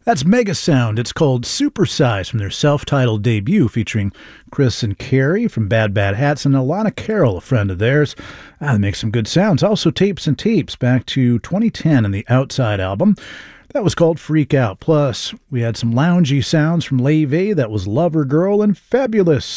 That's Mega Sound. It's called Supersize from their self-titled debut featuring Chris and Carrie from Bad Bad Hats and Alana Carroll, a friend of theirs. They make some good sounds. Also Tapes and Tapes back to 2010 in the Outside album. That was called Freak Out. Plus, we had some loungy sounds from Lave. That was Lover Girl and Fabulous.